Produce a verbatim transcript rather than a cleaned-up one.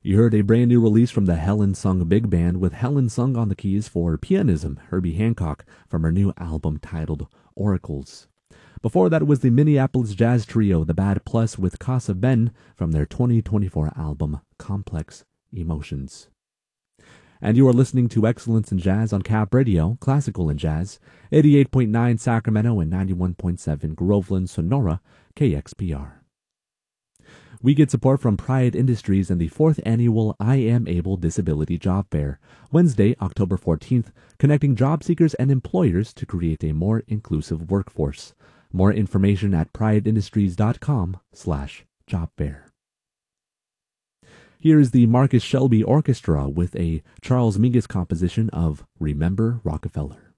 You heard a brand new release from the Helen Sung Big Band with Helen Sung on the keys for Pianism, Herbie Hancock, from her new album titled Oracles. Before that was the Minneapolis jazz trio The Bad Plus with Casa Ben from their twenty twenty-four album Complex Emotions. And you are listening to Excellence in Jazz on Cap Radio, Classical and Jazz, eighty-eight point nine Sacramento and ninety-one point seven Groveland, Sonora, K X P R. We get support from Pride Industries and the fourth annual I Am Able Disability Job Fair, Wednesday, October fourteenth, connecting job seekers and employers to create a more inclusive workforce. More information at prideindustries.com slash job fair. Here is the Marcus Shelby Orchestra with a Charles Mingus composition of Remember Rockefeller.